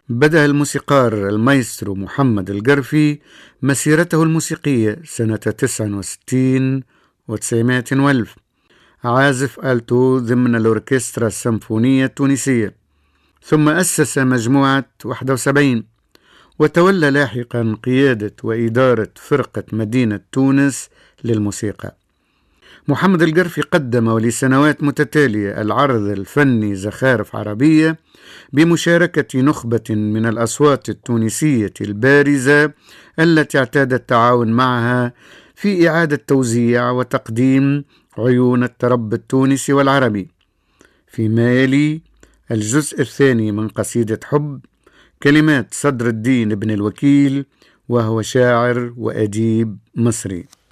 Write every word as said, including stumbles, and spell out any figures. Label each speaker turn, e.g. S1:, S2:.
S1: بدأ الموسيقار المايسترو محمد القرفي مسيرته الموسيقية سنة تسعة وستين وتسعمائة وألف، عازف آلتو ضمن الأوركسترا السمفونية التونسية، ثم أسس مجموعة واحد وسبعين، وتولى لاحقا قيادة وإدارة فرقة مدينة تونس للموسيقى. محمد القرفي قدم لسنوات متتالية العرض الفني زخارف عربية بمشاركة نخبة من الأصوات التونسية البارزة التي اعتاد التعاون معها في إعادة توزيع وتقديم عيون الترب التونسي والعربي. فيما يلي الجزء الثاني من قصيدة حب، كلمات صدر الدين بن الوكيل، وهو شاعر وأديب مصري.